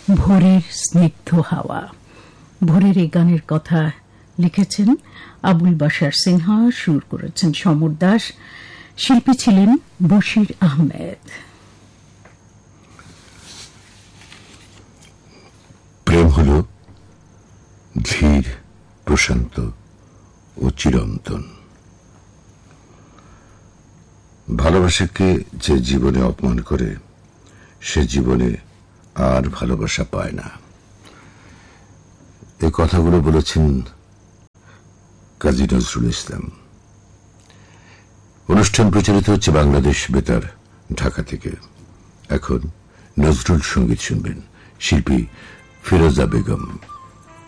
ভোরের স্নিগ্ধ হাওয়া। ভোরের এই গানের কথা লিখেছেন আবুল বাশার সিনহা, সুর করেছেন সমর দাস, শিল্পী ছিলেন বশির আহমেদ। প্রেম হল ধীর, প্রশান্ত ও চিরন্তন। ভালোবাসাকে যে জীবনে অপমান করে সে জীবনে আর ভালোবাসা পায় না। এই কথাগুলো বলেছেন কাজী নজরুল ইসলাম। অনুষ্ঠান প্রচারিত হচ্ছে বাংলাদেশ বেতার, ঢাকা থেকে। এখন নজরুল সঙ্গীত শুনবেন, শিল্পী ফিরোজা বেগম।